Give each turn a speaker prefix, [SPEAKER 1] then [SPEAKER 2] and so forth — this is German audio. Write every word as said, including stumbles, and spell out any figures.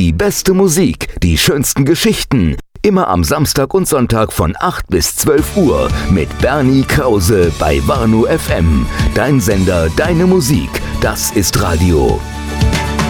[SPEAKER 1] Die beste Musik, die schönsten Geschichten. Immer am Samstag und Sonntag von acht bis zwölf Uhr mit Bernie Krause bei Warnow F M. Dein Sender, deine Musik. Das ist Radio.